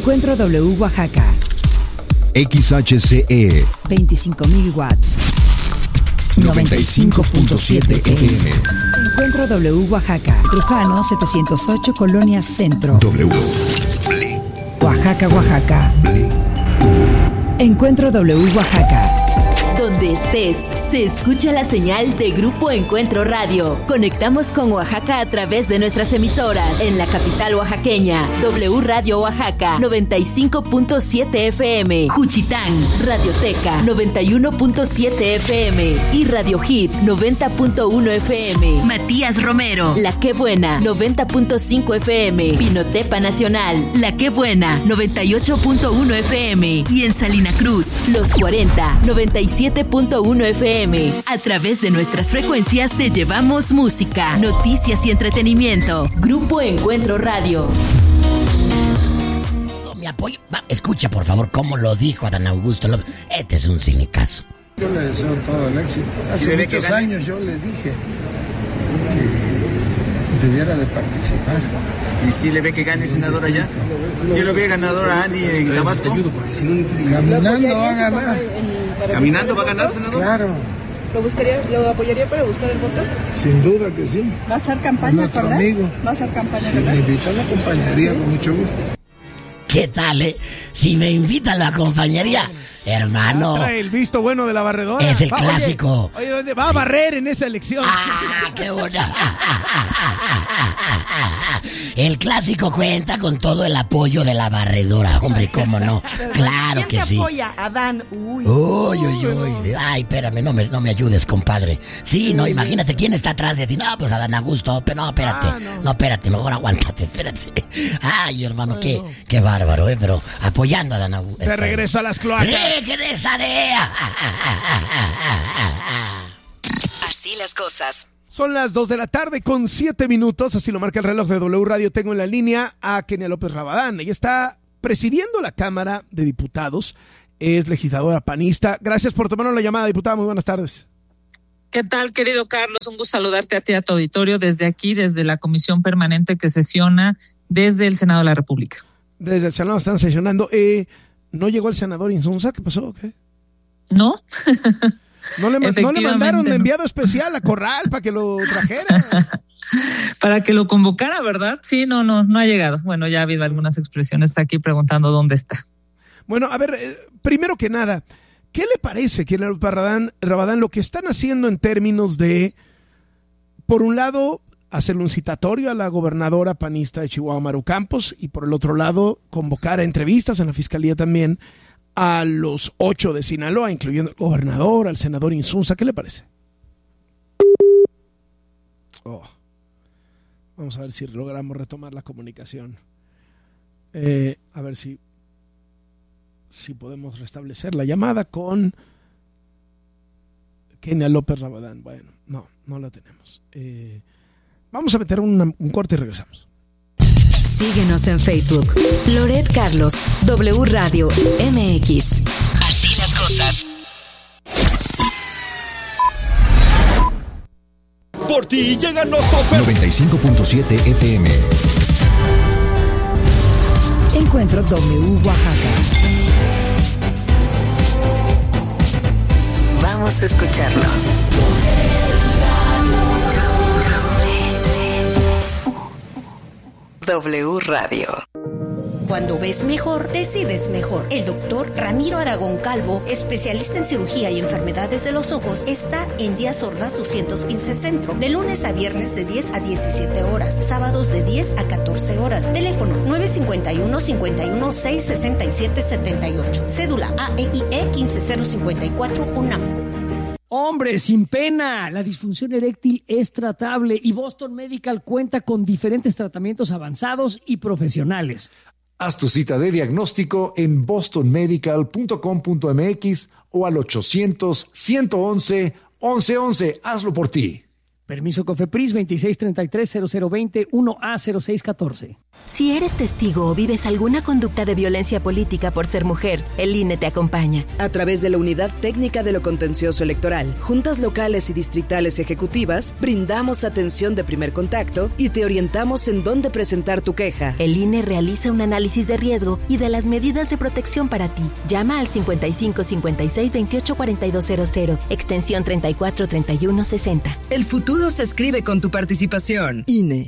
Encuentro W Oaxaca. XHCE 25,000 watts. 95.7 FM. Encuentro W Oaxaca. Trujano 708, Colonia Centro. W. Oaxaca, Oaxaca. Encuentro W Oaxaca. Donde estés, se escucha la señal de Grupo Encuentro Radio. Conectamos con Oaxaca a través de nuestras emisoras. En la capital oaxaqueña, W Radio Oaxaca, 95.7 FM. Juchitán, Radioteca, 91.7 FM. Y Radio Hit, 90.1 FM. Matías Romero, La Qué Buena, 90.5 FM. Pinotepa Nacional, La Qué Buena, 98.1 FM. Y en Salina Cruz, Los 40, 97.1 FM. A través de nuestras frecuencias te llevamos música, noticias y entretenimiento. Grupo Encuentro Radio. Mi apoyo. Escucha, por favor, cómo lo dijo Adán Augusto López. Este es un cínicazo. Yo le deseo todo el éxito. Hace muchos años yo le dije que debiera de participar. ¿Y si le ve que gane senador allá? ¿Si lo ve ganador a Ani en Tabasco? Caminando va a ganar. ¿Caminando va a ganar, senador? Claro. ¿Lo apoyaría para buscar el voto? Sin duda que sí. ¿Va a hacer campaña, nuestro verdad? amigo. ¿Va a hacer campaña, Si me invita, lo acompañaría con mucho gusto. ¿Qué tal, Si me invitan, lo acompañaría. Hermano. Trae el visto bueno de la barredora. Es el clásico. Oye, va a barrer en esa elección. ¡Ah, qué bueno! El clásico cuenta con todo el apoyo de la barredora. Hombre, cómo no. Claro que sí. ¿Quién te apoya? Adán. Uy. Ay, espérame, no me ayudes, compadre. Sí, no, imagínate quién está atrás de ti. No, pues Adán Augusto. Pero no, espérate. No, espérate, mejor aguántate, espérate. Ay, hermano, qué bárbaro, Pero apoyando a Adán Augusto. Te regreso a las cloacas. ¡Regresaré! Así las cosas. Son las 2 de la tarde con 7 minutos, así lo marca el reloj de W Radio. Tengo en la línea a Kenia López Rabadán. Ella está presidiendo la Cámara de Diputados, es legisladora panista. Gracias por tomarnos la llamada, diputada. Muy buenas tardes. ¿Qué tal, querido Carlos? Un gusto saludarte a ti, a tu auditorio, desde aquí, desde la comisión permanente que sesiona desde el Senado de la República. Desde el Senado están sesionando. ¿No llegó el senador Insunza? ¿Qué pasó? ¿Qué? ¿No? ¿No le mandaron de enviado especial a Corral para que lo trajera? Para que lo convocara, ¿verdad? Sí, no ha llegado. Bueno, ya ha habido algunas expresiones. Está aquí preguntando dónde está. Bueno, a ver, primero que nada, ¿qué le parece, Kenia López Rabadán, lo que están haciendo en términos de, por un lado, hacerle un citatorio a la gobernadora panista de Chihuahua, Maru Campos, y por el otro lado, convocar a entrevistas en la fiscalía también a los 8 de Sinaloa, incluyendo al gobernador, al senador Insunza? ¿Qué le parece? Vamos a ver si logramos retomar la comunicación. A ver si podemos restablecer la llamada con Kenia López Rabadán. Bueno, no la tenemos. Vamos a meter un corte y regresamos. Síguenos en Facebook. Loret Carlos, W Radio MX. Así las cosas. Por ti llegan los ofertas. 95.7 FM. Encuentro W Oaxaca. Vamos a escucharlos. W Radio. Cuando ves mejor, decides mejor. El doctor Ramiro Aragón Calvo, especialista en cirugía y enfermedades de los ojos, está en Díaz Ordaz 215 Centro, de lunes a viernes de 10 a 17 horas, sábados de 10 a 14 horas. Teléfono 951-51-667-78. Cédula AEIE 15054 UNAM. Hombre, sin pena, la disfunción eréctil es tratable y Boston Medical cuenta con diferentes tratamientos avanzados y profesionales. Haz tu cita de diagnóstico en bostonmedical.com.mx o al 800-111-1111. Hazlo por ti. Permiso COFEPRIS 2633-0020-1A0614. Si eres testigo o vives alguna conducta de violencia política por ser mujer, el INE te acompaña. A través de la Unidad Técnica de lo Contencioso Electoral, juntas locales y distritales ejecutivas, brindamos atención de primer contacto y te orientamos en dónde presentar tu queja. El INE realiza un análisis de riesgo y de las medidas de protección para ti. Llama al 55 56 28 4200, extensión 34 31 60. El futuro se escribe con tu participación. INE.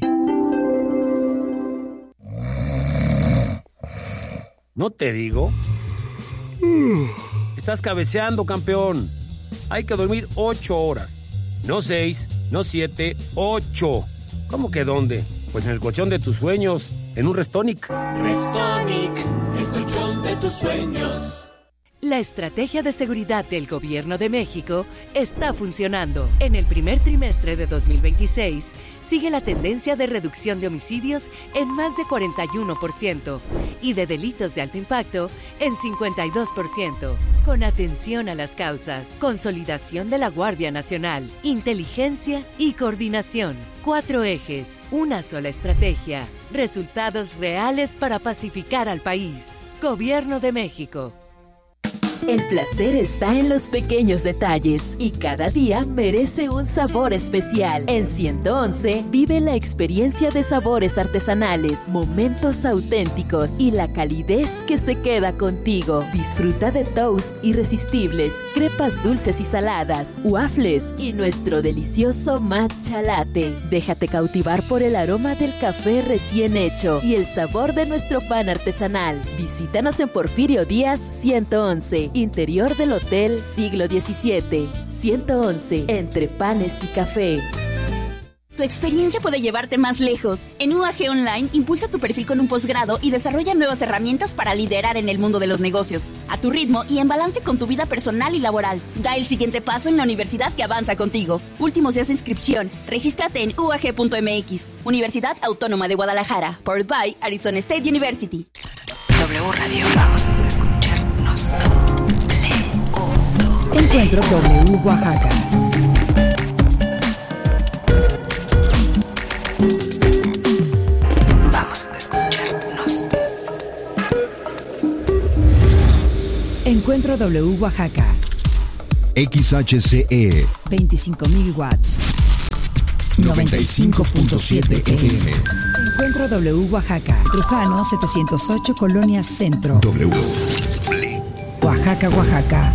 ¿No te digo? Estás cabeceando, campeón. Hay que dormir 8 horas. No 6, no 7, 8. ¿Cómo que dónde? Pues en el colchón de tus sueños, en un Restonic. Restonic, el colchón de tus sueños. La estrategia de seguridad del Gobierno de México está funcionando. En el primer trimestre de 2026, sigue la tendencia de reducción de homicidios en más de 41% y de delitos de alto impacto en 52%. Con atención a las causas, consolidación de la Guardia Nacional, inteligencia y coordinación. 4 ejes, una sola estrategia. Resultados reales para pacificar al país. Gobierno de México. El placer está en los pequeños detalles y cada día merece un sabor especial. En 111 vive la experiencia de sabores artesanales, momentos auténticos y la calidez que se queda contigo. Disfruta de toast irresistibles, crepas dulces y saladas, waffles y nuestro delicioso matcha latte. Déjate cautivar por el aroma del café recién hecho y el sabor de nuestro pan artesanal. Visítanos en Porfirio Díaz 111. Interior del Hotel Siglo XVII, 111, entre panes y café. Tu experiencia puede llevarte más lejos. En UAG Online, impulsa tu perfil con un posgrado y desarrolla nuevas herramientas para liderar en el mundo de los negocios, a tu ritmo y en balance con tu vida personal y laboral. Da el siguiente paso en la universidad que avanza contigo. Últimos días de inscripción. Regístrate en uag.mx. Universidad Autónoma de Guadalajara. Powered by Arizona State University. W Radio, vamos a escucharnos. Encuentro W Oaxaca. Vamos a escucharnos. Encuentro W Oaxaca. XHCE 25,000 watts. 95.7 FM. Encuentro W Oaxaca. Trujano 708, Colonia Centro. W. Oaxaca, Oaxaca.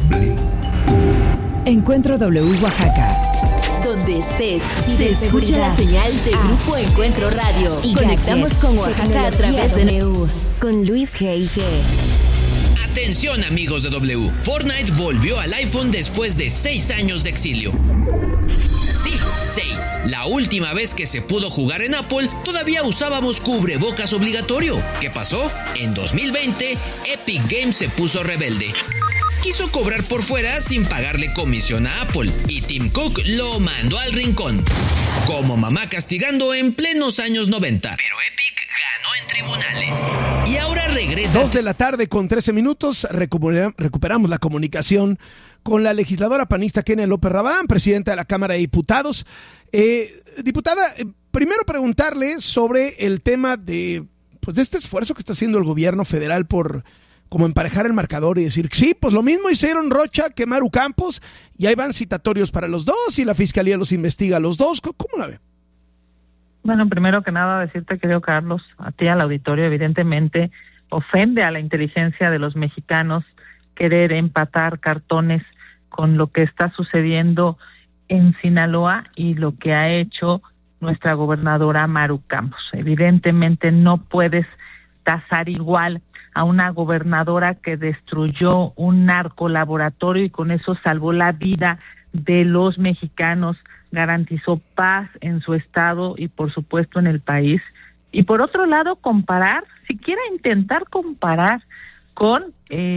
Encuentro W Oaxaca. Donde estés, se escucha la señal de Grupo Encuentro Radio. Y conectamos con Oaxaca a través de W. Con Luis G.I.G. Atención amigos de W, Fortnite volvió al iPhone después de 6 años de exilio. Sí, 6. La última vez que se pudo jugar en Apple, todavía usábamos cubrebocas obligatorio. ¿Qué pasó? En 2020, Epic Games se puso rebelde. Quiso cobrar por fuera sin pagarle comisión a Apple y Tim Cook lo mandó al rincón. Como mamá castigando en plenos años 90. Pero Epic ganó en tribunales. Y ahora regresa. 2 de la tarde con 13 minutos. Recuperamos la comunicación con la legisladora panista Kenia López Rabadán, presidenta de la Cámara de Diputados. Diputada, primero preguntarle sobre el tema de este esfuerzo que está haciendo el gobierno federal por como emparejar el marcador y decir, sí, pues lo mismo hicieron Rocha que Maru Campos, y ahí van citatorios para los dos, y la Fiscalía los investiga a los dos. ¿Cómo la ve? Bueno, primero que nada decirte, querido Carlos, a ti, al auditorio, evidentemente ofende a la inteligencia de los mexicanos querer empatar cartones con lo que está sucediendo en Sinaloa y lo que ha hecho nuestra gobernadora Maru Campos. Evidentemente no puedes tasar igual a una gobernadora que destruyó un narcolaboratorio y con eso salvó la vida de los mexicanos, garantizó paz en su estado y por supuesto en el país. Y por otro lado, comparar, siquiera intentar comparar con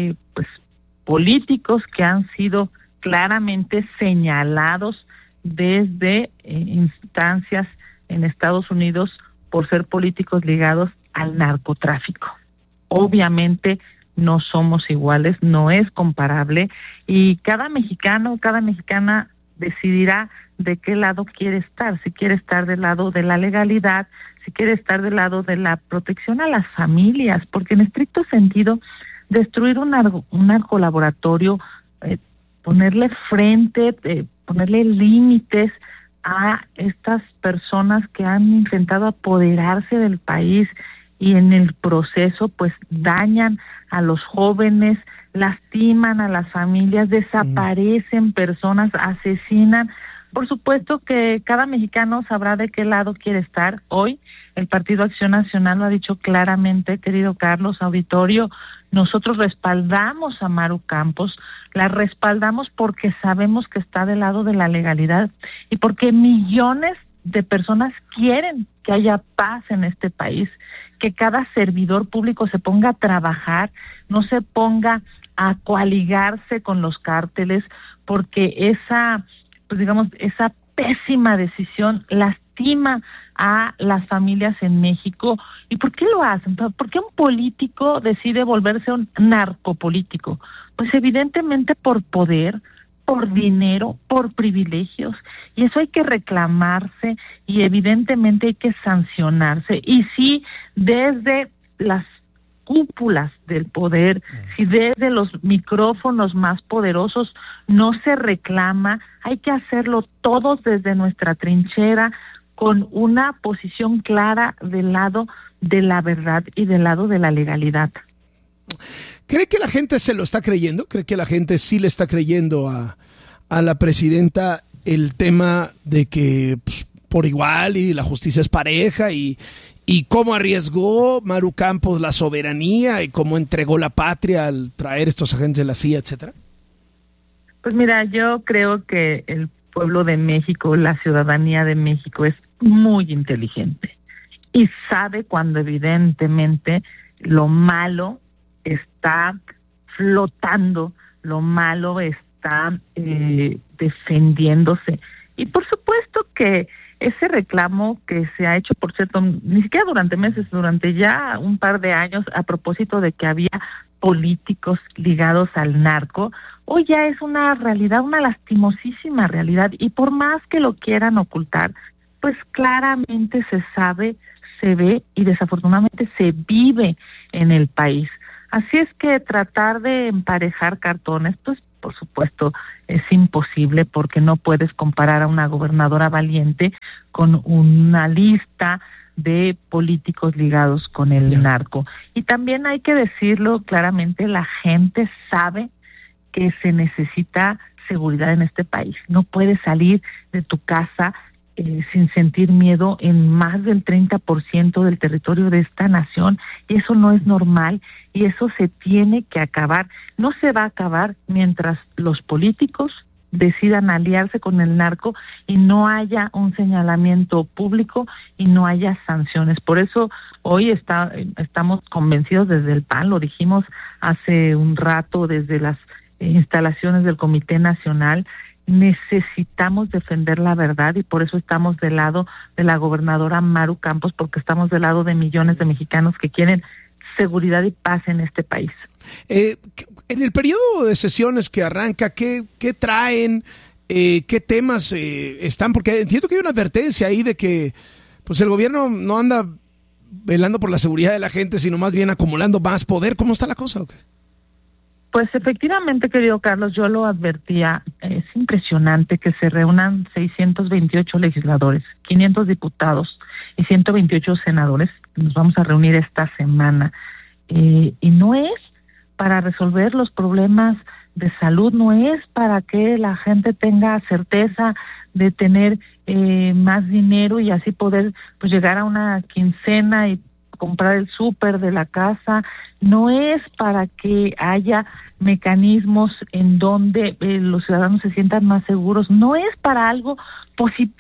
políticos que han sido claramente señalados desde instancias en Estados Unidos por ser políticos ligados al narcotráfico. Obviamente no somos iguales, no es comparable, y cada mexicano, cada mexicana decidirá de qué lado quiere estar, si quiere estar del lado de la legalidad, si quiere estar del lado de la protección a las familias, porque en estricto sentido, destruir un narcolaboratorio, ponerle frente, ponerle límites a estas personas que han intentado apoderarse del país y en el proceso pues dañan a los jóvenes, lastiman a las familias, desaparecen personas, asesinan. Por supuesto que cada mexicano sabrá de qué lado quiere estar. Hoy el Partido Acción Nacional lo ha dicho claramente, querido Carlos, auditorio, nosotros respaldamos a Maru Campos, la respaldamos porque sabemos que está del lado de la legalidad y porque millones de personas quieren que haya paz en este país, que cada servidor público se ponga a trabajar, no se ponga a coaligarse con los cárteles, porque esa pésima decisión lastima a las familias en México. ¿Y por qué lo hacen? ¿Por qué un político decide volverse un narcopolítico? Pues evidentemente por poder, por dinero, por privilegios. Y eso hay que reclamarse y evidentemente hay que sancionarse. Y si desde las cúpulas del poder, si desde los micrófonos más poderosos no se reclama, hay que hacerlo todos desde nuestra trinchera con una posición clara del lado de la verdad y del lado de la legalidad. ¿Cree que la gente se lo está creyendo? ¿Cree que la gente sí le está creyendo a la presidenta el tema de que pues, por igual y la justicia es pareja y cómo arriesgó Maru Campos la soberanía y cómo entregó la patria al traer estos agentes de la CIA, etcétera? Pues mira, yo creo que el pueblo de México, la ciudadanía de México es muy inteligente y sabe cuando evidentemente lo malo está flotando, lo malo está defendiéndose. Y por supuesto que ese reclamo que se ha hecho, por cierto, ni siquiera durante meses, durante ya un par de años, a propósito de que había políticos ligados al narco, hoy ya es una realidad, una lastimosísima realidad, y por más que lo quieran ocultar, pues claramente se sabe, se ve y desafortunadamente se vive en el país. Así es que tratar de emparejar cartones, pues por supuesto es imposible, porque no puedes comparar a una gobernadora valiente con una lista de políticos ligados con el narco. Y también hay que decirlo claramente, la gente sabe que se necesita seguridad en este país. No puedes salir de tu casa sin sentir miedo en más del 30% del territorio de esta nación, y eso no es normal, y eso se tiene que acabar. No se va a acabar mientras los políticos decidan aliarse con el narco y no haya un señalamiento público y no haya sanciones. Por eso hoy estamos convencidos desde el PAN, lo dijimos hace un rato desde las instalaciones del Comité Nacional, necesitamos defender la verdad, y por eso estamos del lado de la gobernadora Maru Campos, porque estamos del lado de millones de mexicanos que quieren seguridad y paz en este país. En el periodo de sesiones que arranca, ¿qué traen? ¿Qué temas están? Porque entiendo que hay una advertencia ahí de que pues el gobierno no anda velando por la seguridad de la gente, sino más bien acumulando más poder. ¿Cómo está la cosa o qué? Pues efectivamente, querido Carlos, yo lo advertía, es impresionante que se reúnan 628 legisladores, 500 diputados y 128 senadores. Nos vamos a reunir esta semana. Y no es para resolver los problemas de salud, no es para que la gente tenga certeza de tener más dinero y así poder pues llegar a una quincena y comprar el súper de la casa, no es para que haya mecanismos en donde los ciudadanos se sientan más seguros, no es para algo positivo.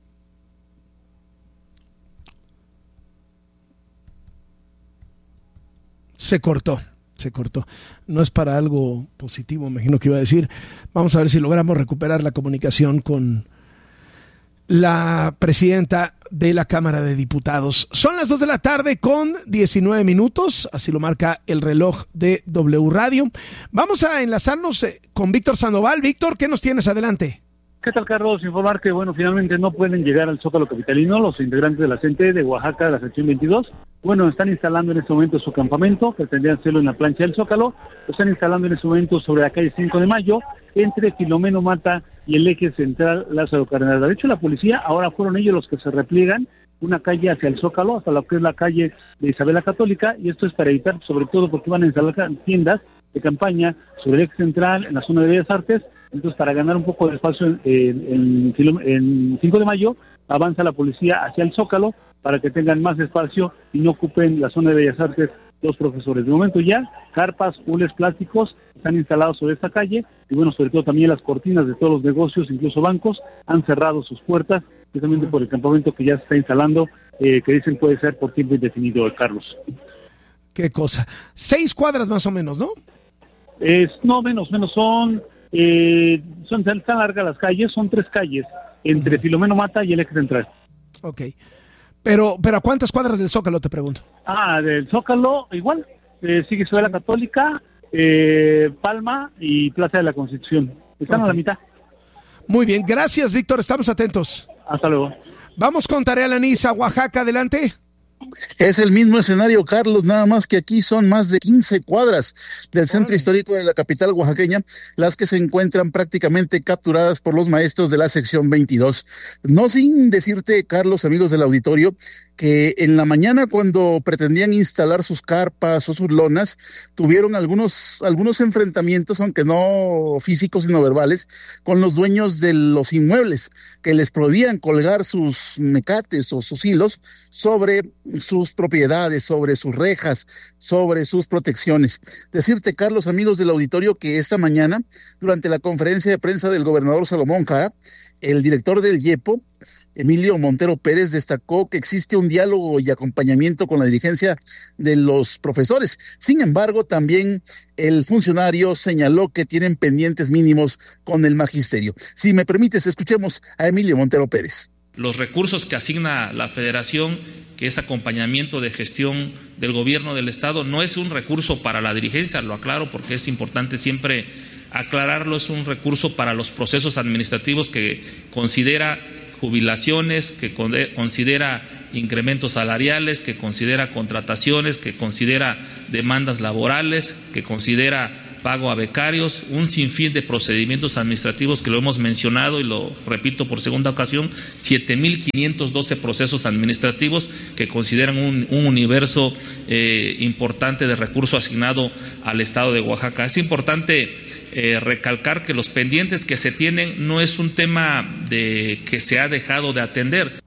Se cortó. No es para algo positivo, me imagino que iba a decir. Vamos a ver si logramos recuperar la comunicación con la presidenta de la Cámara de Diputados. Son las 2 de la tarde con 19 minutos, así lo marca el reloj de W Radio. Vamos a enlazarnos con Víctor Sandoval. Víctor, ¿qué nos tienes? Adelante. ¿Qué tal, Carlos? Informar que, finalmente no pueden llegar al Zócalo capitalino los integrantes de la CENTE de Oaxaca, de la sección 22. Están instalando en este momento su campamento, pretendían hacerlo en la plancha del Zócalo. Lo están instalando en este momento sobre la calle 5 de Mayo, entre Filomeno Mata y el eje central Lázaro Cárdenas. De hecho, la policía, ahora fueron ellos los que se repliegan una calle hacia el Zócalo, hasta lo que es la calle de Isabel la Católica, y esto es para evitar, sobre todo porque van a instalar tiendas de campaña sobre el eje central, en la zona de Bellas Artes. Entonces, para ganar un poco de espacio en 5 de Mayo, avanza la policía hacia el Zócalo para que tengan más espacio y no ocupen la zona de Bellas Artes los profesores. De momento ya, carpas, hules plásticos están instalados sobre esta calle y sobre todo también las cortinas de todos los negocios, incluso bancos, han cerrado sus puertas, precisamente por el campamento que ya se está instalando, que dicen puede ser por tiempo indefinido, Carlos. Qué cosa. 6 cuadras más o menos, ¿no? No, menos, son tan largas las calles, son 3 calles, entre Filomeno Mata y el eje central. Ok. Pero ¿a cuántas cuadras del Zócalo, te pregunto? Del Zócalo, igual, sigue Isabel la Católica, Palma y Plaza de la Constitución. Están a la mitad. Muy bien, gracias, Víctor, estamos atentos. Hasta luego. Vamos con Tarea Lanisa, Oaxaca, adelante. Es el mismo escenario, Carlos, nada más que aquí son más de 15 cuadras del centro histórico de la capital oaxaqueña, las que se encuentran prácticamente capturadas por los maestros de la sección 22. No sin decirte, Carlos, amigos del auditorio, que en la mañana, cuando pretendían instalar sus carpas o sus lonas, tuvieron algunos enfrentamientos, aunque no físicos sino verbales, con los dueños de los inmuebles, que les prohibían colgar sus mecates o sus hilos sobre sus propiedades, sobre sus rejas, sobre sus protecciones. Decirte, Carlos, amigos del auditorio, que esta mañana, durante la conferencia de prensa del gobernador Salomón Jara, el director del YEPO, Emilio Montero Pérez, destacó que existe un diálogo y acompañamiento con la dirigencia de los profesores. Sin embargo, también el funcionario señaló que tienen pendientes mínimos con el magisterio. Si me permites, escuchemos a Emilio Montero Pérez. Los recursos que asigna la Federación, que es acompañamiento de gestión del gobierno del Estado, no es un recurso para la dirigencia, lo aclaro porque es importante siempre aclararlo, es un recurso para los procesos administrativos que considera jubilaciones, que considera incrementos salariales, que considera contrataciones, que considera demandas laborales, que considera pago a becarios, un sinfín de procedimientos administrativos que lo hemos mencionado y lo repito por segunda ocasión, 7,512 procesos administrativos que consideran un universo importante de recurso asignado al Estado de Oaxaca. Es importante recalcar que los pendientes que se tienen no es un tema que se ha dejado de atender.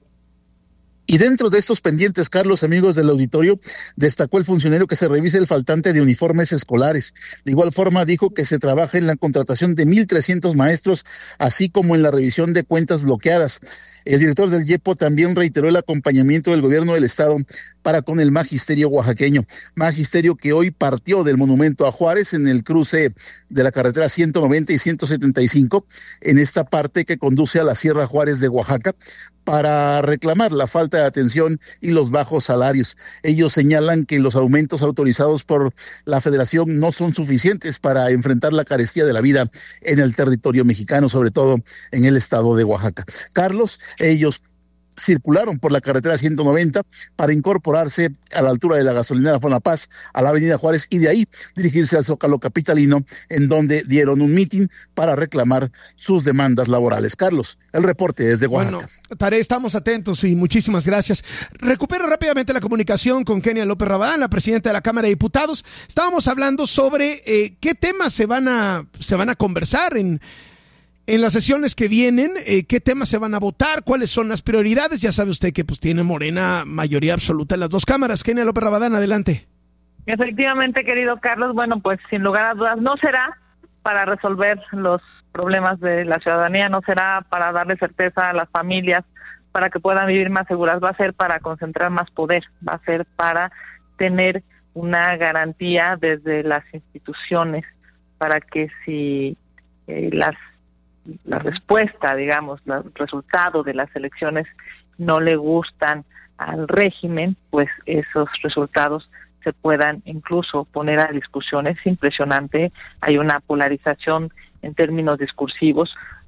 Y dentro de estos pendientes, Carlos, amigos del auditorio, destacó el funcionario que se revise el faltante de uniformes escolares. De igual forma, dijo que se trabaja en la contratación de 1,300 maestros, así como en la revisión de cuentas bloqueadas. El director del YEPO también reiteró el acompañamiento del gobierno del Estado para con el magisterio oaxaqueño. Magisterio que hoy partió del monumento a Juárez en el cruce de la carretera 190 y 175, en esta parte que conduce a la Sierra Juárez de Oaxaca, para reclamar la falta de atención y los bajos salarios. Ellos señalan que los aumentos autorizados por la Federación no son suficientes para enfrentar la carestía de la vida en el territorio mexicano, sobre todo en el estado de Oaxaca. Carlos, ellos circularon por la carretera 190 para incorporarse a la altura de la gasolinera Fonapaz a la avenida Juárez y de ahí dirigirse al Zócalo capitalino, en donde dieron un mitin para reclamar sus demandas laborales. Carlos, el reporte desde Oaxaca. Bueno, Tare, estamos atentos y muchísimas gracias. Recupero rápidamente la comunicación con Kenia López Rabadán, la presidenta de la Cámara de Diputados. Estábamos hablando sobre qué temas se van a conversar en las sesiones que vienen, qué temas se van a votar, cuáles son las prioridades. Ya sabe usted que tiene Morena mayoría absoluta en las dos cámaras. Kenia López Rabadán, adelante. Efectivamente, querido Carlos, sin lugar a dudas, no será para resolver los problemas de la ciudadanía, no será para darle certeza a las familias para que puedan vivir más seguras, va a ser para concentrar más poder, va a ser para tener una garantía desde las instituciones para que si la respuesta, digamos, el resultado de las elecciones no le gustan al régimen, pues esos resultados se puedan incluso poner a discusión. Es impresionante, hay una polarización en términos discursivos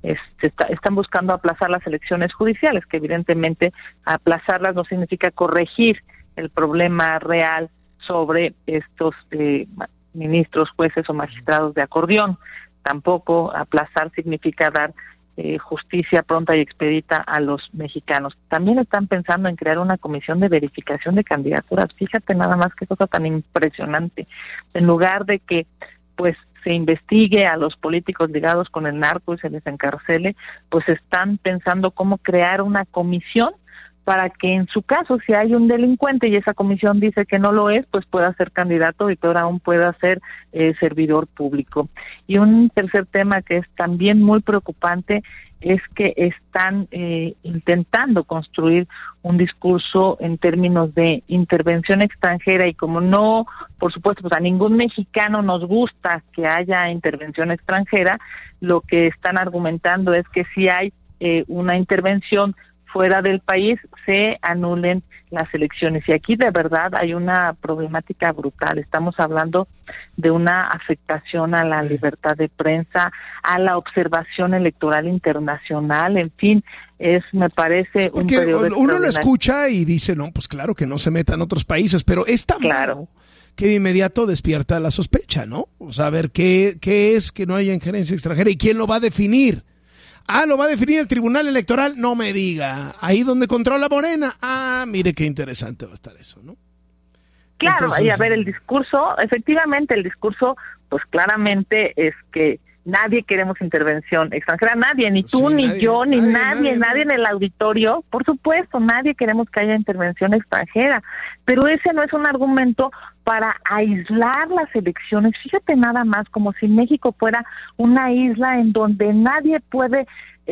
están buscando aplazar las elecciones judiciales, que evidentemente aplazarlas no significa corregir el problema real sobre estos ministros, jueces o magistrados de acordeón. Tampoco aplazar significa dar justicia pronta y expedita a los mexicanos. También están pensando en crear una comisión de verificación de candidaturas. Fíjate nada más qué cosa tan impresionante. En lugar de que pues se investigue a los políticos ligados con el narco y se les encarcele, pues están pensando cómo crear una comisión para que en su caso, si hay un delincuente y esa comisión dice que no lo es, pues pueda ser candidato y peor aún pueda ser servidor público. Y un tercer tema que es también muy preocupante es que están intentando construir un discurso en términos de intervención extranjera, y como no, por supuesto, pues a ningún mexicano nos gusta que haya intervención extranjera, lo que están argumentando es que si hay una intervención fuera del país, se anulen las elecciones. Y aquí de verdad hay una problemática brutal. Estamos hablando de una afectación a la libertad de prensa, a la observación electoral internacional, en fin, me parece un periodo uno lo escucha y dice, no, pues claro que no se metan otros países, pero es tan malo que de inmediato despierta la sospecha, ¿no? O sea, a ver, ¿qué es que no haya injerencia extranjera y quién lo va a definir? ¿Lo va a definir el Tribunal Electoral? No me diga. Ahí donde controla Morena. Mire qué interesante va a estar eso, ¿no? Claro, y a ver, el discurso, efectivamente, el discurso, pues claramente es que nadie queremos intervención extranjera, nadie, ni tú, ni nadie, yo, ni nadie en el auditorio, por supuesto, nadie queremos que haya intervención extranjera, pero ese no es un argumento para aislar las elecciones. Fíjate nada más, como si México fuera una isla en donde nadie puede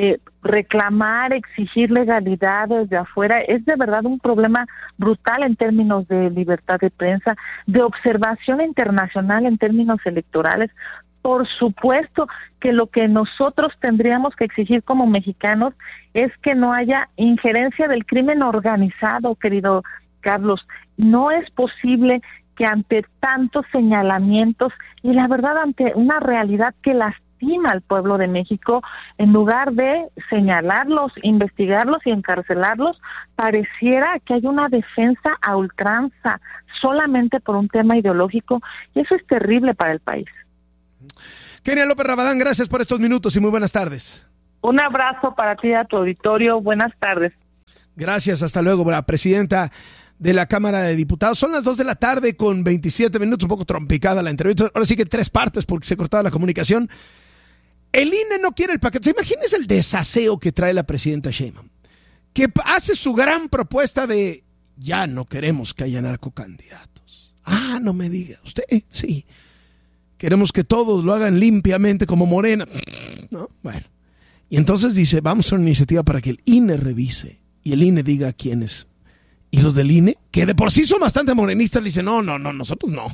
reclamar, exigir legalidad desde afuera. Es de verdad un problema brutal en términos de libertad de prensa, de observación internacional en términos electorales. Por supuesto que lo que nosotros tendríamos que exigir como mexicanos es que no haya injerencia del crimen organizado, querido Carlos. No es posible que ante tantos señalamientos y la verdad ante una realidad que lastima al pueblo de México, en lugar de señalarlos, investigarlos y encarcelarlos, pareciera que hay una defensa a ultranza solamente por un tema ideológico, y eso es terrible para el país. Kenia López Rabadán, gracias por estos minutos y muy buenas tardes. Un abrazo para ti y a tu auditorio. Buenas tardes. Gracias, hasta luego, la presidenta de la Cámara de Diputados. Son las 2 de la tarde con 27 minutos, un poco trompicada la entrevista. Ahora sí que 3 partes porque se cortaba la comunicación. El INE no quiere el paquete. Imagínense el desaseo que trae la presidenta Sheinbaum, que hace su gran propuesta de ya no queremos que haya narcocandidatos. No me diga, usted, sí. Queremos que todos lo hagan limpiamente como Morena. ¿No? Bueno. Y entonces dice, vamos a hacer una iniciativa para que el INE revise y el INE diga quiénes. Y los del INE, que de por sí son bastante morenistas, le dicen, no, nosotros no.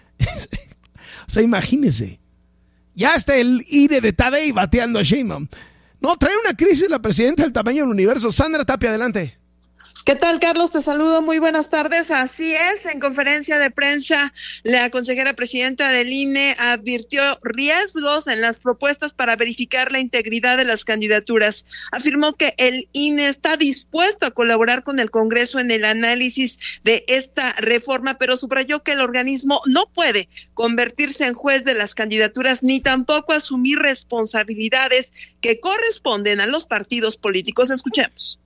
O sea, imagínense. Ya está el INE de Tadei bateando a Sheinbaum. No, trae una crisis la presidenta del tamaño del universo. Sandra Tapia, adelante. ¿Qué tal, Carlos? Te saludo, muy buenas tardes. Así es, en conferencia de prensa, la consejera presidenta del INE advirtió riesgos en las propuestas para verificar la integridad de las candidaturas. Afirmó que el INE está dispuesto a colaborar con el Congreso en el análisis de esta reforma, pero subrayó que el organismo no puede convertirse en juez de las candidaturas ni tampoco asumir responsabilidades que corresponden a los partidos políticos. Escuchemos.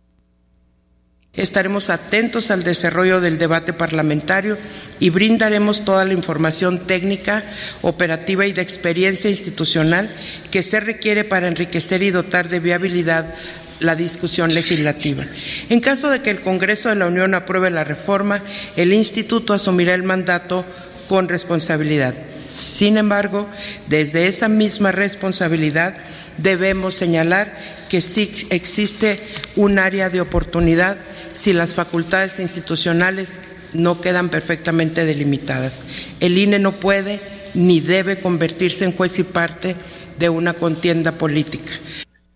Estaremos atentos al desarrollo del debate parlamentario y brindaremos toda la información técnica, operativa y de experiencia institucional que se requiere para enriquecer y dotar de viabilidad la discusión legislativa. En caso de que el Congreso de la Unión apruebe la reforma, el Instituto asumirá el mandato con responsabilidad. Sin embargo, desde esa misma responsabilidad debemos señalar que sí existe un área de oportunidad si las facultades institucionales no quedan perfectamente delimitadas. El INE no puede ni debe convertirse en juez y parte de una contienda política.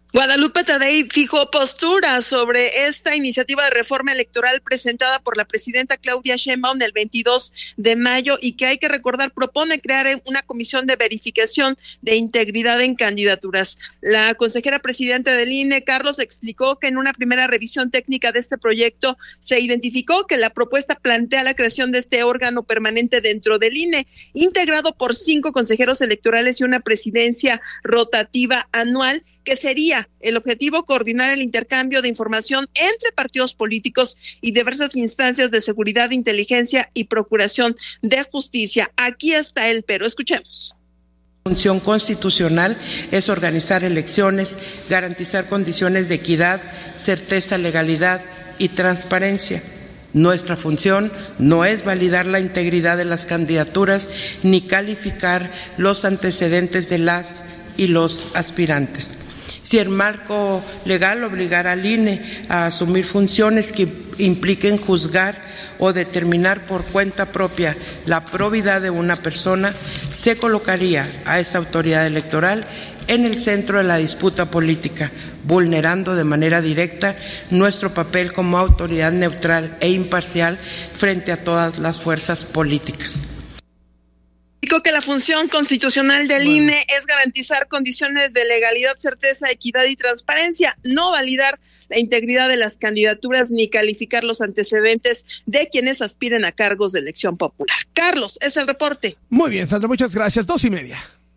Guadalupe Tadei fijó postura sobre esta iniciativa de reforma electoral presentada por la presidenta Claudia Sheinbaum el 22 de mayo y que hay que recordar propone crear una comisión de verificación de integridad en candidaturas. La consejera presidenta del INE, Carlos, explicó que en una primera revisión técnica de este proyecto se identificó que la propuesta plantea la creación de este órgano permanente dentro del INE, integrado por 5 consejeros electorales y una presidencia rotativa anual, que sería el objetivo coordinar el intercambio de información entre partidos políticos y diversas instancias de seguridad, inteligencia y procuración de justicia. Aquí está el pero, escuchemos. La función constitucional es organizar elecciones, garantizar condiciones de equidad, certeza, legalidad y transparencia. Nuestra función no es validar la integridad de las candidaturas ni calificar los antecedentes de las y los aspirantes. Si el marco legal obligara al INE a asumir funciones que impliquen juzgar o determinar por cuenta propia la probidad de una persona, se colocaría a esa autoridad electoral en el centro de la disputa política, vulnerando de manera directa nuestro papel como autoridad neutral e imparcial frente a todas las fuerzas políticas. Dijo que la función constitucional del INE es garantizar condiciones de legalidad, certeza, equidad y transparencia, no validar la integridad de las candidaturas ni calificar los antecedentes de quienes aspiren a cargos de elección popular. Carlos, es el reporte. Muy bien, Sandra, muchas gracias. 2:30.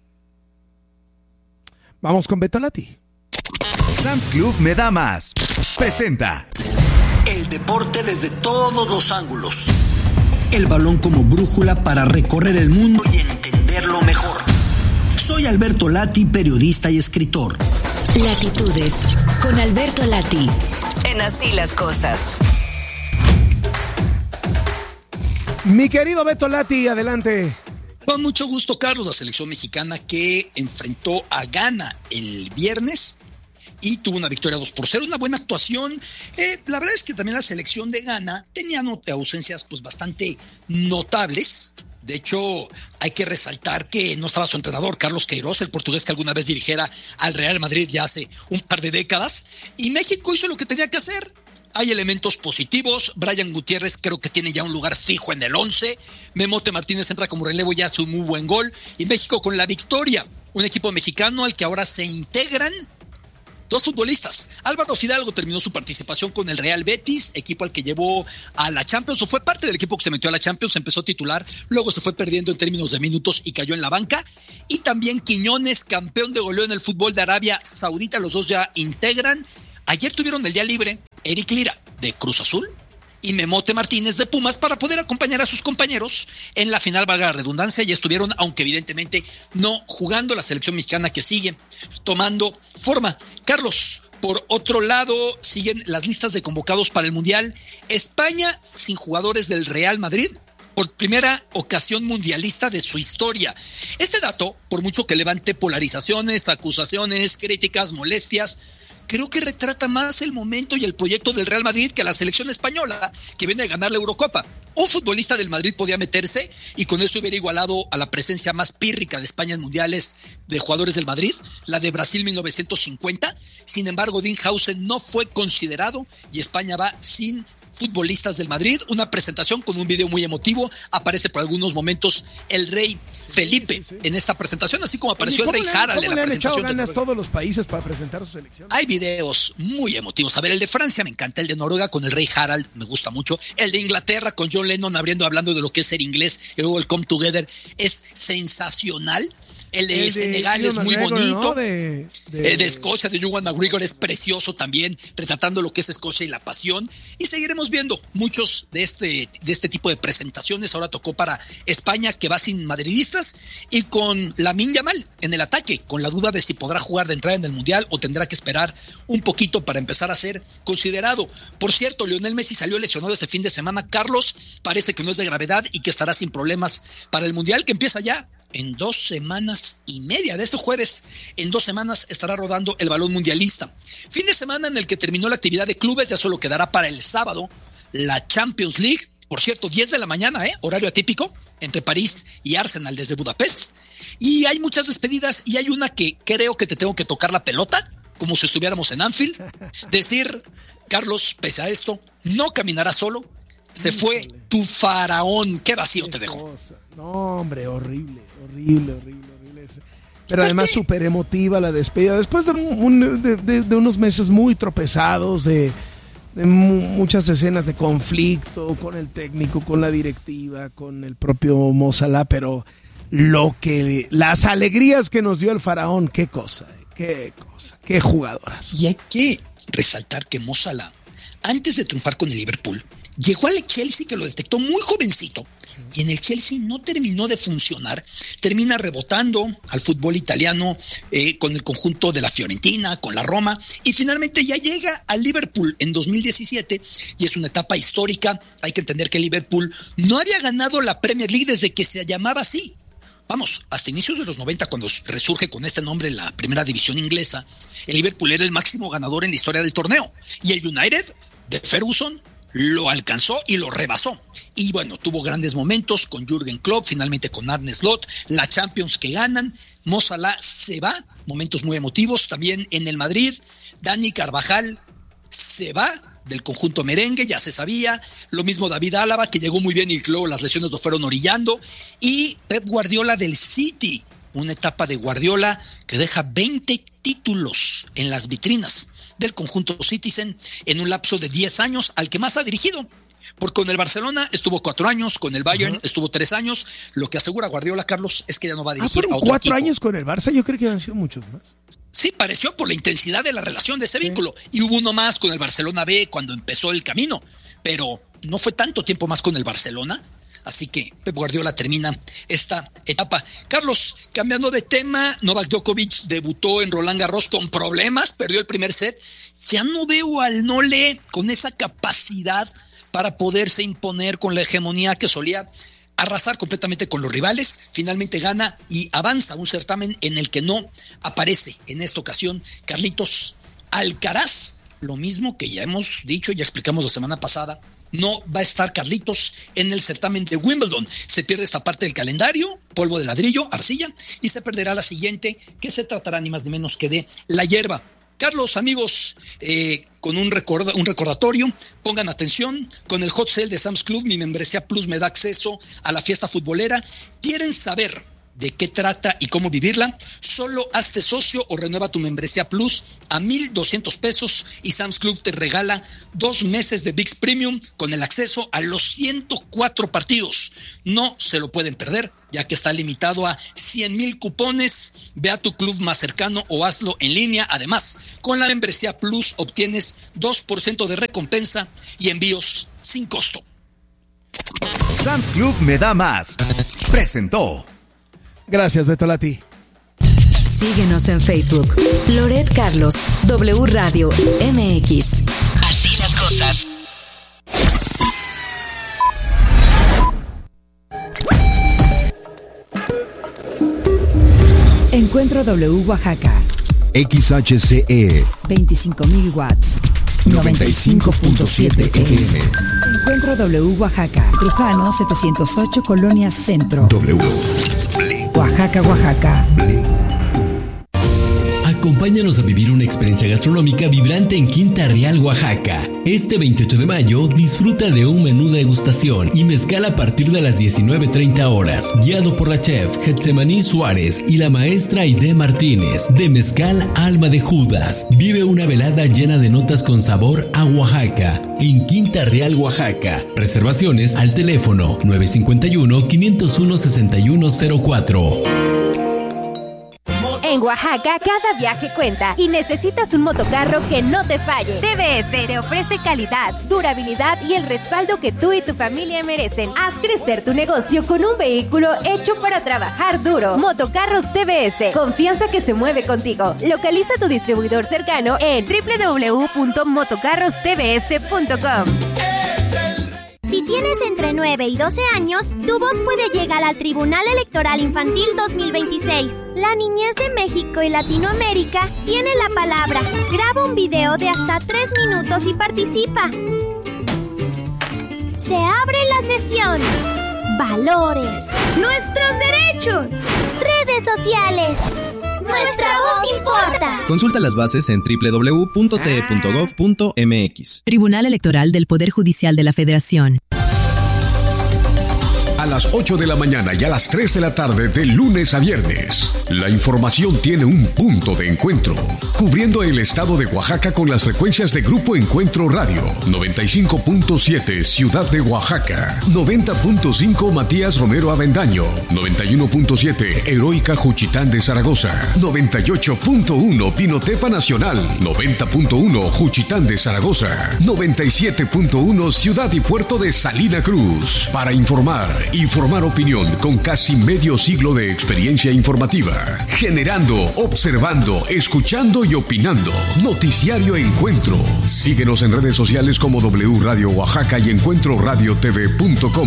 Vamos con Beto Lati. Sam's Club me da más. Presenta el deporte desde todos los ángulos. El balón como brújula para recorrer el mundo y entenderlo mejor. Soy Alberto Lati, periodista y escritor. Latitudes, con Alberto Lati, en Así las Cosas. Mi querido Beto Lati, adelante. Con mucho gusto, Carlos. La selección mexicana que enfrentó a Ghana el viernes y tuvo una victoria 2-0, una buena actuación. La verdad es que también la selección de Ghana tenía ausencias pues bastante notables. De hecho, hay que resaltar que no estaba su entrenador, Carlos Queiroz, el portugués que alguna vez dirigiera al Real Madrid ya hace un par de décadas. Y México hizo lo que tenía que hacer. Hay elementos positivos. Brian Gutiérrez creo que tiene ya un lugar fijo en el 11. Memote Martínez entra como relevo y hace un muy buen gol. Y México con la victoria. Un equipo mexicano al que ahora se integran 2 futbolistas. Álvaro Fidalgo terminó su participación con el Real Betis, equipo al que llevó a la Champions, o fue parte del equipo que se metió a la Champions, empezó titular, luego se fue perdiendo en términos de minutos y cayó en la banca. Y también Quiñones, campeón de goleo en el fútbol de Arabia Saudita, los dos ya integran. Ayer tuvieron el día libre Eric Lira de Cruz Azul y Memote Martínez de Pumas para poder acompañar a sus compañeros en la final, valga la redundancia, y estuvieron, aunque evidentemente no jugando, la selección mexicana que sigue tomando forma. Carlos, por otro lado, siguen las listas de convocados para el Mundial. España sin jugadores del Real Madrid por primera ocasión mundialista de su historia. Este dato, por mucho que levante polarizaciones, acusaciones, críticas, molestias, creo que retrata más el momento y el proyecto del Real Madrid que la selección española que viene a ganar la Eurocopa. Un futbolista del Madrid podía meterse y con eso hubiera igualado a la presencia más pírrica de España en mundiales de jugadores del Madrid, la de Brasil 1950. Sin embargo, Dean Hausen no fue considerado y España va sin futbolistas del Madrid. Una presentación con un video muy emotivo. Aparece por algunos momentos el rey Felipe en esta presentación, así como apareció el rey Harald en la presentación. ¿Cómo le han echado ganas todos los países para presentar sus selecciones? Hay videos muy emotivos. A ver, el de Francia me encanta, el de Noruega con el rey Harald me gusta mucho, el de Inglaterra con John Lennon hablando de lo que es ser inglés, el Welcome Together es sensacional. El de Senegal es muy bonito, ¿no? El de Escocia, de Ewan McGregor, es precioso también, retratando lo que es Escocia y la pasión. Y seguiremos viendo muchos de este tipo de presentaciones. Ahora tocó para España, que va sin madridistas, y con Lamine Yamal en el ataque, con la duda de si podrá jugar de entrada en el Mundial o tendrá que esperar un poquito para empezar a ser considerado. Por cierto, Lionel Messi salió lesionado este fin de semana. Carlos, parece que no es de gravedad y que estará sin problemas para el Mundial, que empieza ya en 2 semanas y media. De este jueves, en 2 semanas estará rodando el balón mundialista. Fin de semana en el que terminó la actividad de clubes, ya solo quedará para el sábado la Champions League. Por cierto, 10 de la mañana, horario atípico, entre París y Arsenal desde Budapest. Y hay muchas despedidas y hay una que creo que te tengo que tocar la pelota como si estuviéramos en Anfield, decir, Carlos, pese a esto, no caminará solo, se fue tu faraón. Qué vacío te dejó. Cosa. No, hombre, horrible. Pero además súper emotiva la despedida, después de unos meses muy tropezados, de muchas escenas de conflicto con el técnico, con la directiva, con el propio Mo Salah, pero las alegrías que nos dio el faraón, qué jugadoras. Y hay que resaltar que Mo Salah, antes de triunfar con el Liverpool, llegó al Chelsea, que lo detectó muy jovencito, y en el Chelsea no terminó de funcionar, termina rebotando al fútbol italiano con el conjunto de la Fiorentina, con la Roma, y finalmente ya llega al Liverpool en 2017, y es una etapa histórica. Hay que entender que el Liverpool no había ganado la Premier League desde que se llamaba así. Vamos, hasta inicios de los 90, cuando resurge con este nombre la primera división inglesa, el Liverpool era el máximo ganador en la historia del torneo, y el United de Ferguson lo alcanzó y lo rebasó. Y bueno, tuvo grandes momentos con Jürgen Klopp, finalmente con Arne Slot, la Champions que ganan. Mo Salah se va, momentos muy emotivos también en el Madrid. Dani Carvajal se va del conjunto merengue, ya se sabía. Lo mismo David Álava, que llegó muy bien y luego las lesiones lo fueron orillando. Y Pep Guardiola del City, una etapa de Guardiola que deja 20 títulos en las vitrinas del conjunto Citizen en un lapso de 10 años, al que más ha dirigido. Porque con el Barcelona estuvo 4 años, con el Bayern estuvo 3 años. Lo que asegura Guardiola, Carlos, es que ya no va a dirigir a otro 4 equipo. años con el Barça, yo creo que han sido muchos más. Sí, pareció por la intensidad de la relación de ese vínculo. Y hubo uno más con el Barcelona B cuando empezó el camino, pero no fue tanto tiempo más con el Barcelona. Así que Pep Guardiola termina esta etapa. Carlos, cambiando de tema, Novak Djokovic debutó en Roland Garros con problemas, perdió el primer set. Ya no veo al Nole con esa capacidad para poderse imponer con la hegemonía que solía arrasar completamente con los rivales. Finalmente gana y avanza a un certamen en el que no aparece en esta ocasión Carlitos Alcaraz. Lo mismo que ya hemos dicho y ya explicamos la semana pasada, no va a estar Carlitos en el certamen de Wimbledon. Se pierde esta parte del calendario, polvo de ladrillo, arcilla, y se perderá la siguiente, que se tratará ni más ni menos que de la hierba. Carlos, amigos, con un recordatorio, pongan atención, con el Hot Sale de Sam's Club, mi membresía Plus me da acceso a la fiesta futbolera. ¿Quieren saber de qué trata y cómo vivirla? Solo hazte socio o renueva tu membresía Plus a $1,200 y Sam's Club te regala 2 meses de ViX Premium con el acceso a los 104 partidos. No se lo pueden perder, ya que está limitado a 100,000 cupones. Ve a tu club más cercano o hazlo en línea. Además, con la membresía Plus obtienes 2% de recompensa y envíos sin costo. Sam's Club me da más. Presentó. Gracias, Beto Lati. Síguenos en Facebook. Loret Carlos, W Radio MX. Así las cosas. Encuentro W Oaxaca. XHCE 25,000 watts. 95.7 FM. Encuentro W Oaxaca. Trujano 708 Colonia Centro. W. Oaxaca, Oaxaca. Acompáñanos a vivir una experiencia gastronómica vibrante en Quinta Real, Oaxaca. Este 28 de mayo disfruta de un menú de degustación y mezcal a partir de las 19:30 horas, guiado por la chef Getsemaní Suárez y la maestra Aide Martínez. De Mezcal Alma de Judas, vive una velada llena de notas con sabor a Oaxaca en Quinta Real, Oaxaca. Reservaciones al teléfono 951-501-6104. En Oaxaca, cada viaje cuenta y necesitas un motocarro que no te falle. TBS te ofrece calidad, durabilidad y el respaldo que tú y tu familia merecen. Haz crecer tu negocio con un vehículo hecho para trabajar duro. Motocarros TBS, confianza que se mueve contigo. Localiza tu distribuidor cercano en www.motocarrostbs.com. Si tienes entre 9 y 12 años, tu voz puede llegar al Tribunal Electoral Infantil 2026. La niñez de México y Latinoamérica tiene la palabra. Graba un video de hasta 3 minutos y participa. Se abre la sesión. Valores. Nuestros derechos. Redes sociales. Nuestra voz importa. Consulta las bases en www.te.gov.mx. Tribunal Electoral del Poder Judicial de la Federación. A las 8 de la mañana y a las 3 de la tarde de lunes a viernes. La información tiene un punto de encuentro, cubriendo el estado de Oaxaca con las frecuencias de Grupo Encuentro Radio, 95.7 Ciudad de Oaxaca, 90.5 Matías Romero Avendaño, 91.7 Heroica Juchitán de Zaragoza, 98.1 Pinotepa Nacional, 90.1 Juchitán de Zaragoza, 97.1 Ciudad y Puerto de Salina Cruz. Para informar y formar opinión con casi medio siglo de experiencia informativa. Generando, observando, escuchando y opinando. Noticiario Encuentro. Síguenos en redes sociales como W Radio Oaxaca y encuentroradiotv.com.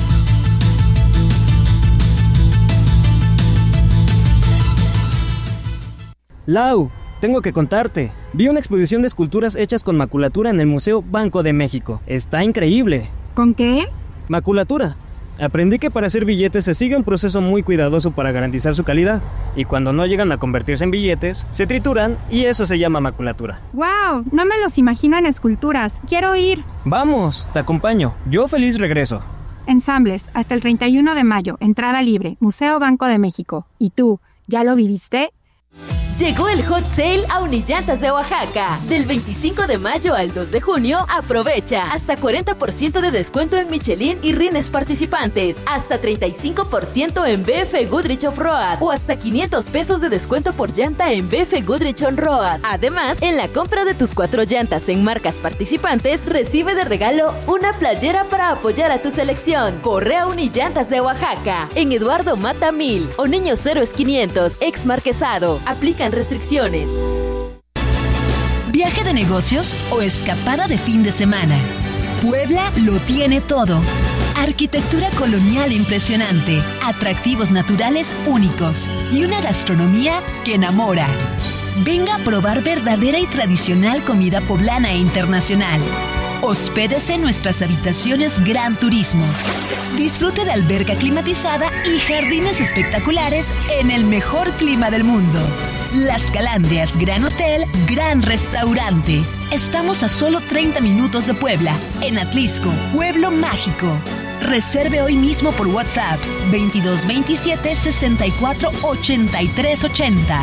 Lau, tengo que contarte. Vi una exposición de esculturas hechas con maculatura en el Museo Banco de México. Está increíble. ¿Con qué? Maculatura. Aprendí que para hacer billetes se sigue un proceso muy cuidadoso para garantizar su calidad, y cuando no llegan a convertirse en billetes, se trituran y eso se llama maculatura. ¡Wow! No me los imagino en esculturas. ¡Quiero ir! ¡Vamos! Te acompaño. Yo feliz regreso. Ensambles, hasta el 31 de mayo, entrada libre, Museo Banco de México. ¿Y tú, ya lo viviste? Llegó el Hot Sale a Unillantas de Oaxaca. Del 25 de mayo al 2 de junio, aprovecha hasta 40% de descuento en Michelin y rines participantes, hasta 35% en BF Goodrich Off-Road o hasta 500 pesos de descuento por llanta en BF Goodrich On-Road. Además, en la compra de tus 4 llantas en marcas participantes, recibe de regalo una playera para apoyar a tu selección. Corre a Unillantas de Oaxaca, en Eduardo Mata 1000 o Niños Héroes 500, ex Marquesado. Aplican restricciones. ¿Viaje de negocios o escapada de fin de semana? Puebla lo tiene todo. Arquitectura colonial impresionante, atractivos naturales únicos y una gastronomía que enamora. Venga a probar verdadera y tradicional comida poblana e internacional. Hospédese en nuestras habitaciones Gran Turismo. Disfrute de alberca climatizada y jardines espectaculares en el mejor clima del mundo. Las Calandrias Gran Hotel, Gran Restaurante. Estamos a solo 30 minutos de Puebla, en Atlisco, Pueblo Mágico. Reserve hoy mismo por WhatsApp 2227 64 83 80.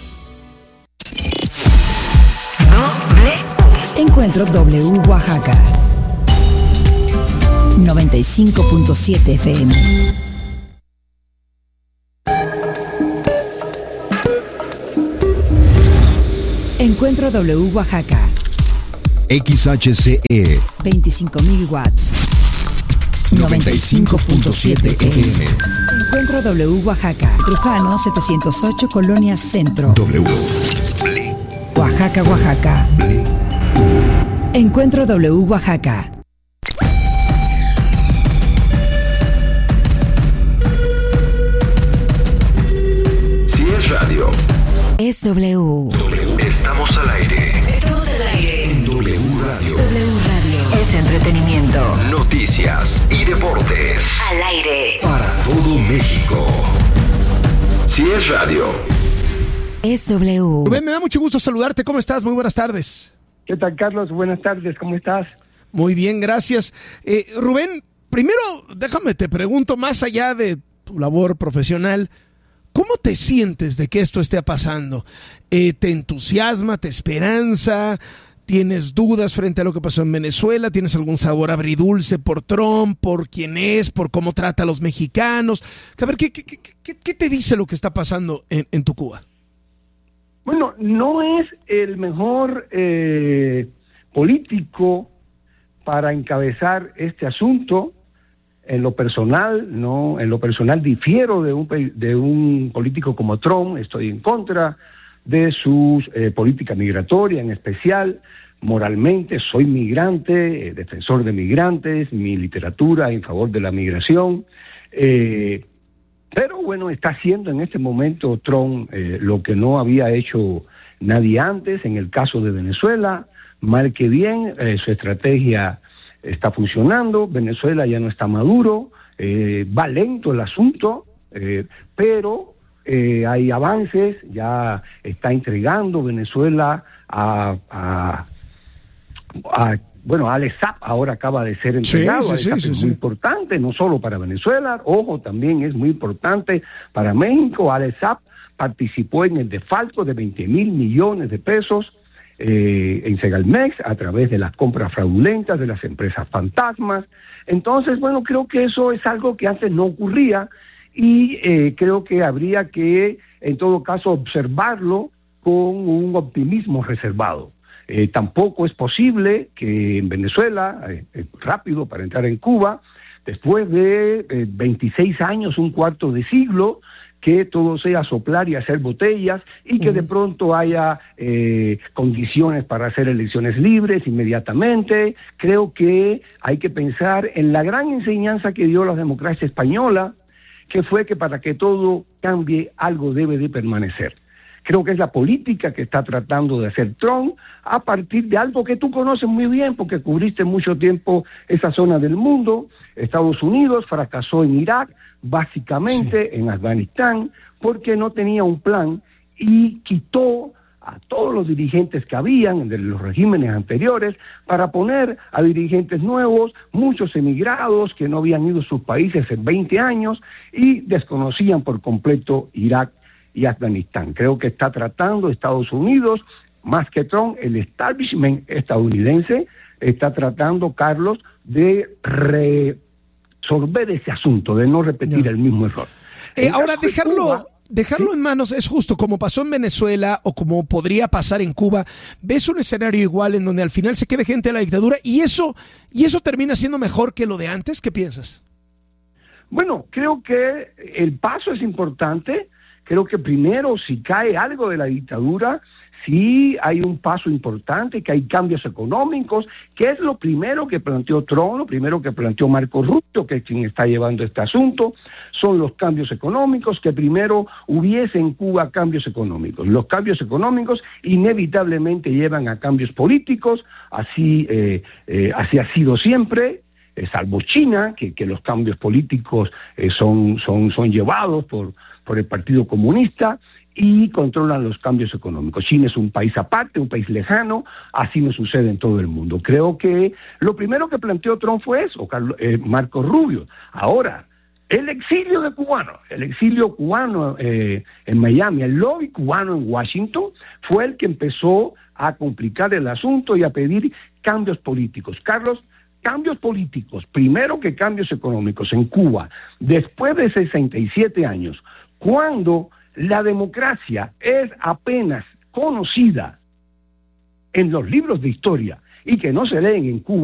Encuentro W Oaxaca 95.7 FM. Encuentro W Oaxaca. XHCE 25.000 watts. 95.7 FM. Encuentro W Oaxaca. Trujano 708 Colonia Centro. W. Oaxaca, Oaxaca. Encuentro W Oaxaca. Si es radio, Es W. estamos al aire. Estamos al aire. En W Radio. W Radio. Es entretenimiento. Noticias y deportes. Al aire. Para todo México. Si es radio. Es W. Rubén, me da mucho gusto saludarte. ¿Cómo estás? Muy buenas tardes. ¿Qué tal, Carlos? Buenas tardes. ¿Cómo estás? Muy bien, gracias. Rubén, primero déjame te pregunto, más allá de tu labor profesional, ¿cómo te sientes de que esto esté pasando? ¿Te entusiasma, te esperanza? ¿Tienes dudas frente a lo que pasó en Venezuela? ¿Tienes algún sabor agridulce por Trump, por quién es, por cómo trata a los mexicanos? A ver, ¿qué te dice lo que está pasando en tu Cuba? Bueno, no es el mejor político para encabezar este asunto. En lo personal, no, en lo personal difiero de un político como Trump. Estoy en contra de su política migratoria, en especial moralmente. Soy migrante, defensor de migrantes, mi literatura en favor de la migración. Pero bueno, está haciendo en este momento Trump lo que no había hecho nadie antes. En el caso de Venezuela, mal que bien, su estrategia está funcionando. Venezuela ya no está maduro, va lento el asunto, pero hay avances, ya está entregando Venezuela al ESAP, ahora acaba de ser entregado. Es muy importante, no solo para Venezuela, ojo, también es muy importante para México. Al ESAP participó en el desfalco de 20,000 millones de pesos en Segalmex a través de las compras fraudulentas de las empresas fantasmas. Entonces, bueno, creo que eso es algo que antes no ocurría y creo que habría que, en todo caso, observarlo con un optimismo reservado. Tampoco es posible que en Venezuela, rápido para entrar en Cuba, después de 26 años, un cuarto de siglo, que todo sea soplar y hacer botellas y que de pronto haya condiciones para hacer elecciones libres inmediatamente. Creo que hay que pensar en la gran enseñanza que dio la democracia española, que fue que para que todo cambie, algo debe de permanecer. Creo que es la política que está tratando de hacer Trump a partir de algo que tú conoces muy bien porque cubriste mucho tiempo esa zona del mundo. Estados Unidos fracasó en Irak, básicamente en Afganistán, porque no tenía un plan y quitó a todos los dirigentes que habían de los regímenes anteriores para poner a dirigentes nuevos, muchos emigrados que no habían ido a sus países en 20 años y desconocían por completo Irak y Afganistán. Creo que está tratando Estados Unidos, más que Trump, el establishment estadounidense está tratando, Carlos, de resolver ese asunto, de no repetir el mismo error. Ahora, dejarlo en manos es justo, como pasó en Venezuela o como podría pasar en Cuba. ¿Ves un escenario igual en donde al final se quede gente de la dictadura y eso termina siendo mejor que lo de antes? ¿Qué piensas? Bueno, creo que el paso es importante. Creo que primero, si cae algo de la dictadura, sí hay un paso importante, que hay cambios económicos, que es lo primero que planteó Trump, lo primero que planteó Marco Rubio, que es quien está llevando este asunto, son los cambios económicos, que primero hubiese en Cuba cambios económicos. Los cambios económicos inevitablemente llevan a cambios políticos, así ha sido siempre, salvo China, que los cambios políticos son llevados por el Partido Comunista y controlan los cambios económicos. China es un país aparte, un país lejano, así no sucede en todo el mundo. Creo que lo primero que planteó Trump fue eso, Marco Rubio. Ahora, el exilio cubano en Miami, el lobby cubano en Washington, fue el que empezó a complicar el asunto y a pedir cambios políticos. Carlos, cambios políticos, primero que cambios económicos en Cuba, después de 67 años, cuando la democracia es apenas conocida en los libros de historia y que no se leen en Cuba,